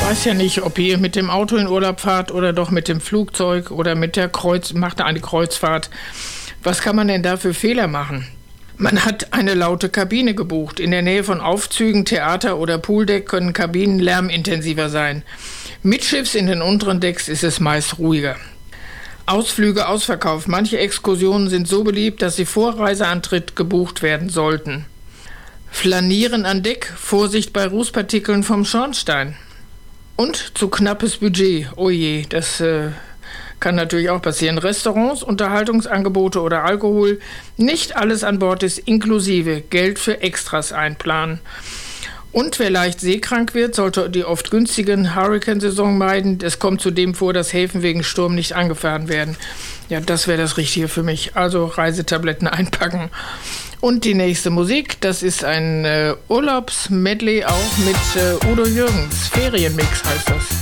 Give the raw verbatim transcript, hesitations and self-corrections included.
weiß ja nicht, ob ihr mit dem Auto in Urlaub fahrt oder doch mit dem Flugzeug oder mit der Kreuz, macht eine Kreuzfahrt. Was kann man denn da für Fehler machen? Man hat eine laute Kabine gebucht. In der Nähe von Aufzügen, Theater oder Pooldeck können Kabinen lärmintensiver sein. Mitschiffs in den unteren Decks ist es meist ruhiger. Ausflüge ausverkauft. Manche Exkursionen sind so beliebt, dass sie vor Reiseantritt gebucht werden sollten. Flanieren an Deck, Vorsicht bei Rußpartikeln vom Schornstein. Und zu knappes Budget. Oh je, das äh, kann natürlich auch passieren. Restaurants, Unterhaltungsangebote oder Alkohol. Nicht alles an Bord ist inklusive. Geld für Extras einplanen. Und wer leicht seekrank wird, sollte die oft günstigen Hurricane-Saison meiden. Es kommt zudem vor, dass Häfen wegen Sturm nicht angefahren werden. Ja, das wäre das Richtige für mich. Also Reisetabletten einpacken. Und die nächste Musik, das ist ein äh, Urlaubsmedley auch mit äh, Udo Jürgens. Ferienmix heißt das.